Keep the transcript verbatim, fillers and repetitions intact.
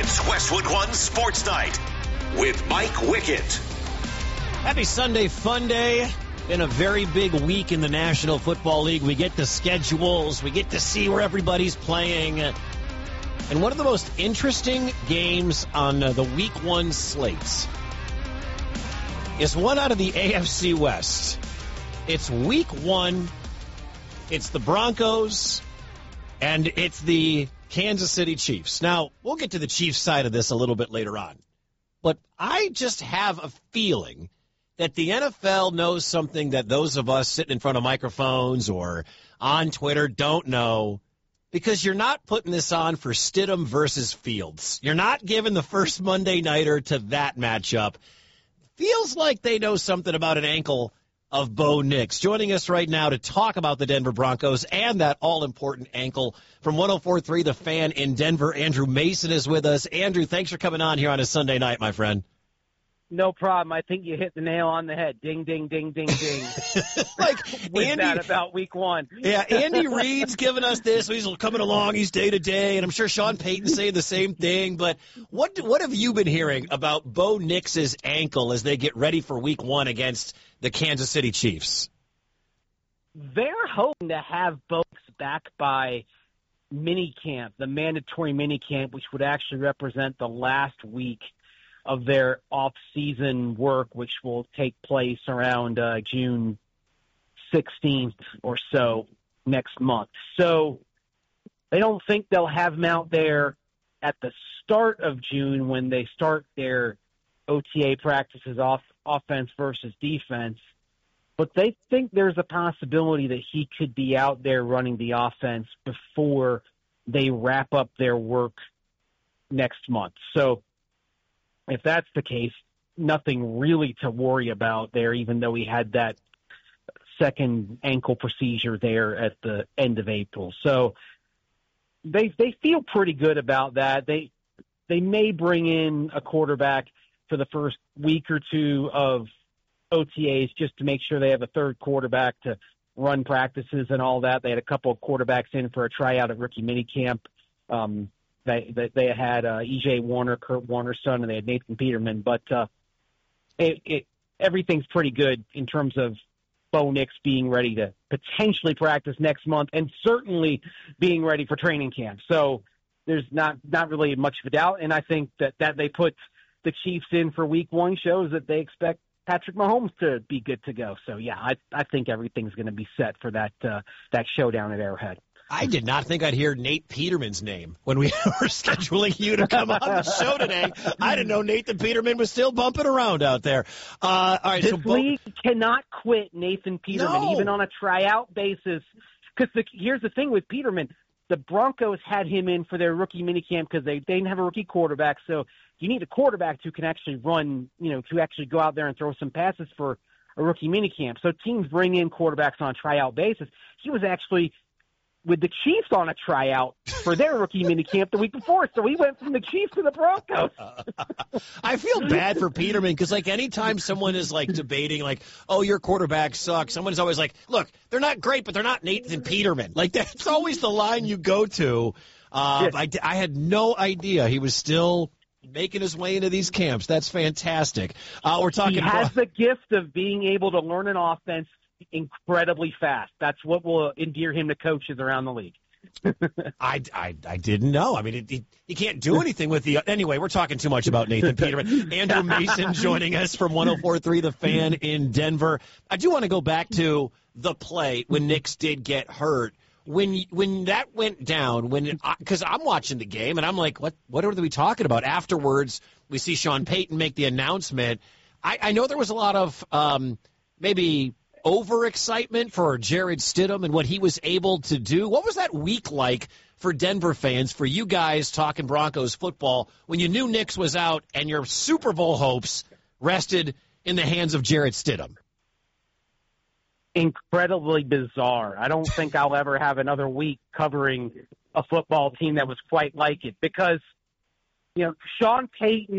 It's Westwood One Sports Night with Mike Wickett. Happy Sunday Fun Day. Been a very big week in the National Football League. We get the schedules. We get to see where everybody's playing. And one of the most interesting games on uh, the week one slates is one out of the A F C West. It's week one. It's the Broncos, and it's the Kansas City Chiefs. Now, we'll get to the Chiefs side of this a little bit later on. But I just have a feeling that the N F L knows something that those of us sitting in front of microphones or on Twitter don't know, because you're not putting this on for Stidham versus Fields. You're not giving the first Monday nighter to that matchup. Feels like they know something about an ankle of Bo Nix. Joining us right now to talk about the Denver Broncos and that all-important ankle from one oh four point three The Fan in Denver, Andrew Mason is with us. Andrew, thanks for coming on here on a Sunday night, my friend. No problem. I think you hit the nail on the head. Ding, ding, ding, ding, ding. like With Andy, that about week one. Yeah, Andy Reid's giving us this. He's coming along. He's day to day, and I'm sure Sean Payton's saying the same thing. But what what have you been hearing about Bo Nix's ankle as they get ready for week one against the Kansas City Chiefs? They're hoping to have Bo back by minicamp, the mandatory minicamp, which would actually represent the last week of their off-season work, which will take place around uh, June sixteenth or so next month. So they don't think they'll have him out there at the start of June when they start their O T A practices, off offense versus defense. But they think there's a possibility that he could be out there running the offense before they wrap up their work next month. So if that's the case, nothing really to worry about there, even though he had that second ankle procedure there at the end of April. So they they feel pretty good about that. They they may bring in a quarterback for the first week or two of O T As just to make sure they have a third quarterback to run practices and all that. They had a couple of quarterbacks in for a tryout at rookie minicamp. Um, They, they they had uh, E J Warner, Kurt Warner's son, and they had Nathan Peterman. But uh, it, it, everything's pretty good in terms of Bo Nix being ready to potentially practice next month and certainly being ready for training camp. So there's not, not really much of a doubt. And I think that, that they put the Chiefs in for week one shows that they expect Patrick Mahomes to be good to go. So, yeah, I, I think everything's going to be set for that uh, that showdown at Arrowhead. I did not think I'd hear Nate Peterman's name when we were scheduling you to come on the show today. I didn't know Nathan Peterman was still bumping around out there. Uh, all right, this so Bo- league cannot quit Nathan Peterman, no. even on a tryout basis. Because here's the thing with Peterman. The Broncos had him in for their rookie minicamp because they, they didn't have a rookie quarterback. So you need a quarterback who can actually run, you know, to actually go out there and throw some passes for a rookie minicamp. So teams bring in quarterbacks on a tryout basis. He was actually – with the Chiefs on a tryout for their rookie minicamp the week before. So he went from the Chiefs to the Broncos. I feel bad for Peterman because, like, anytime someone is, like, debating, like, oh, your quarterback sucks, someone's always like, look, they're not great, but they're not Nathan Peterman. Like, that's always the line you go to. Uh, I, I had no idea he was still making his way into these camps. That's fantastic. Uh, we're talking. He has the gift of being able to learn an offense incredibly fast. That's what will endear him to coaches around the league. I, I, I didn't know. I mean, it, it, he can't do anything with the – anyway, we're talking too much about Nathan Peterman. Andrew Mason joining us from one oh four point three The Fan in Denver. I do want to go back to the play when Nix did get hurt. When when that went down, when because I'm watching the game, and I'm like, what, what are we talking about? Afterwards, we see Sean Payton make the announcement. I, I know there was a lot of um, maybe – overexcitement for Jarrett Stidham and what he was able to do. What was that week like for Denver fans, for you guys talking Broncos football, when you knew Nix was out and your Super Bowl hopes rested in the hands of Jarrett Stidham? Incredibly bizarre. I don't think I'll ever have another week covering a football team that was quite like it because, you know, Sean Payton